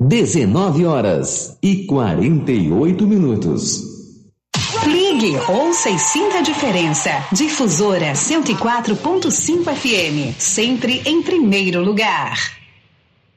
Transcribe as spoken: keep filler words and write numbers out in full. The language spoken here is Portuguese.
dezenove horas e quarenta e oito minutos. Ligue, ouça e sinta a diferença. Difusora cento e quatro ponto cinco F M, sempre em primeiro lugar.